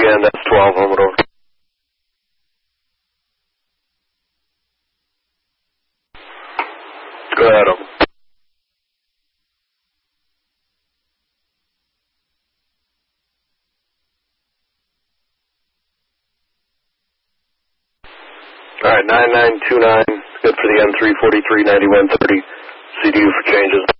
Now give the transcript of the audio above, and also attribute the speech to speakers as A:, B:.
A: end, S12, hold it over. Go ahead, Alright, 9929, good for the M343, 9130. CDU for changes.